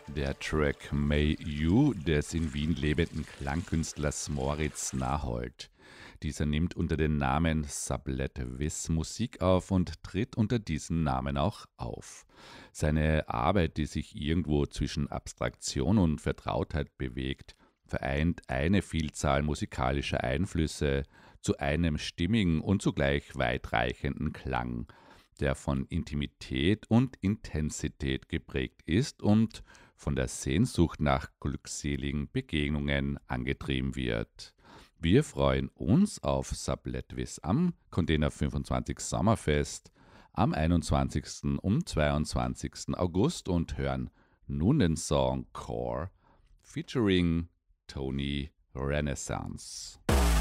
Der Track May You des in Wien lebenden Klangkünstlers Moritz Nahold. Dieser nimmt unter dem Namen Sublet Viz Musik auf und tritt unter diesem Namen auch auf. Seine Arbeit, die sich irgendwo zwischen Abstraktion und Vertrautheit bewegt, vereint eine Vielzahl musikalischer Einflüsse zu einem stimmigen und zugleich weitreichenden Klang, der von Intimität und Intensität geprägt ist und von der Sehnsucht nach glückseligen Begegnungen angetrieben wird. Wir freuen uns auf Subletvis am Container 25 Sommerfest am 21. und 22. August und hören nun den Song Core featuring Tony Renaissance.